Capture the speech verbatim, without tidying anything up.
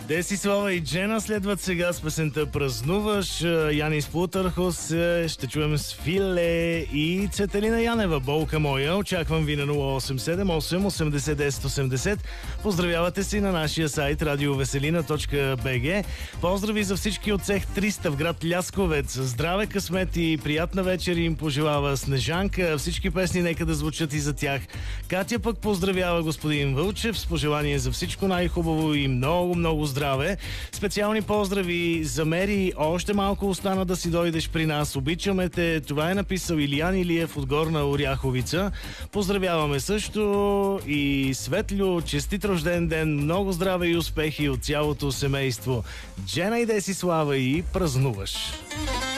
Десислава и Джена следват сега с песента "Празнуваш". Янис Плутърхос ще чуем с Филе и Цветелина Янева "Болка моя". Очаквам ви на нула осем седем осем осемдесет десет осемдесет. Поздравявате си на нашия сайт радиовеселина точка би джи. Поздрави за всички от цех триста в град Лясковец. Здраве, късмет и приятна вечер им пожелава Снежанка. Всички песни нека да звучат и за тях. Катя пък поздравява господин Вълчев с пожелание за всичко най-хубаво и много, много здраве. Специални поздрави за Мери. Още малко остана да си дойдеш при нас. Обичаме те. Това е написал Илиян Илиев от Горна Оряховица. Поздравяваме също и Светлю. Честит рожден ден. Много здраве и успехи от цялото семейство. Джена и Десислава и "Празнуваш".